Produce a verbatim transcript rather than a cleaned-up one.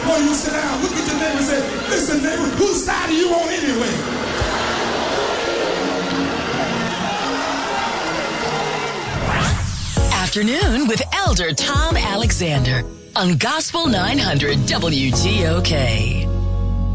Before you sit down, look at your neighbor and say, listen, neighbor, whose side are you on anyway? Afternoon with Elder Tom Alexander on Gospel nine hundred W T O K.